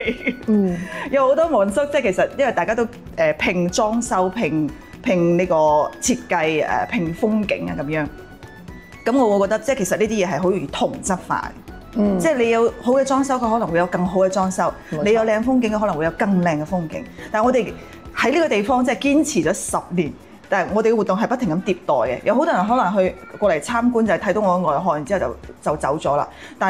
有好多民宿，即係其實因為大家都拼裝修、拼呢個設計、拼風景啊咁樣。咁我會覺得即係其實呢啲嘢係好容易同質化嘅。即係你有好嘅裝修，佢可能會有更好嘅裝修；你有靚風景，佢可能會有更靚嘅風景。但係我哋喺呢個地方即係堅持咗10年。但係我哋嘅活動係不停咁迭代嘅，有好多人可能去過嚟參觀就係睇到我嘅外漢，然之後就走咗啦。但